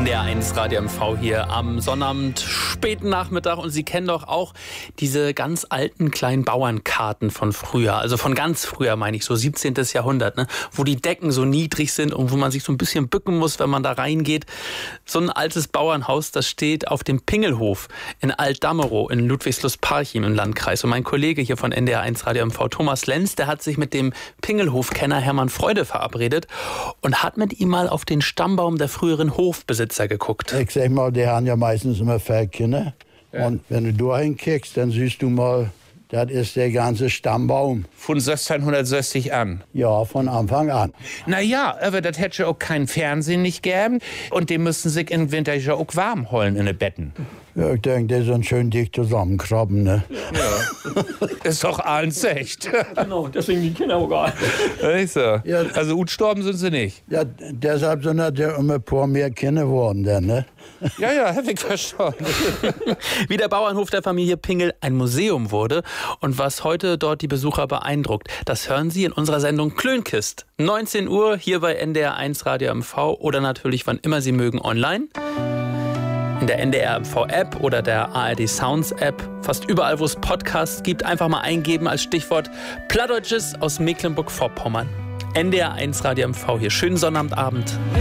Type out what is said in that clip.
NDR1 Radio MV hier am Sonnabend, späten Nachmittag. Und Sie kennen doch auch diese ganz alten kleinen Bauernkarten von früher. Also von ganz früher, meine ich, so 17. Jahrhundert, ne? Wo die Decken so niedrig sind und wo man sich so ein bisschen bücken muss, wenn man da reingeht. So ein altes Bauernhaus, das steht auf dem Pingelhof in Altdamerow in Ludwigslust-Parchim im Landkreis. Und mein Kollege hier von NDR1 Radio MV, Thomas Lenz, der hat sich mit dem Pingelhof-Kenner Hermann Freude verabredet und hat mit ihm mal auf den Stammbaum der früheren Hofbesitzer geguckt. Ich sag mal, die haben ja meistens immer Feldkinder. Ja. Und wenn du da hinkickst, dann siehst du mal, das ist der ganze Stammbaum. Von 1660 an? Ja, von Anfang an. Naja, aber das hätte ja auch kein Fernsehen nicht gegeben. Und die müssen sich im Winter ja auch warm holen in den Betten. Ja, ich denke, die sind schön dicht zusammenkrabben, ne? Ja. Ist doch alles echt. Genau, deswegen die Kinder auch gar nicht. So. Ja. Also gut gestorben sind sie nicht. Ja, deshalb sind das ja immer ein paar mehr Kinder geworden, dann, ne? Ja, hab ich verstanden. Wie der Bauernhof der Familie Pingel ein Museum wurde und was heute dort die Besucher beeindruckt, das hören Sie in unserer Sendung Klönkist. 19 Uhr hier bei NDR1 Radio MV oder natürlich wann immer Sie mögen online. In der NDR MV App oder der ARD Sounds App. Fast überall, wo es Podcasts gibt, einfach mal eingeben als Stichwort Plattdeutsches aus Mecklenburg-Vorpommern. NDR1 Radio MV hier. Schönen Sonnabendabend.